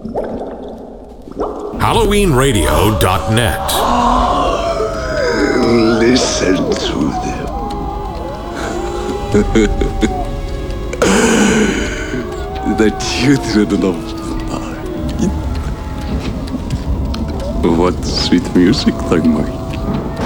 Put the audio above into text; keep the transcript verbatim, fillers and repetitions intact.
Halloween Radio dot net. Listen to them. The children of night. What sweet music they make.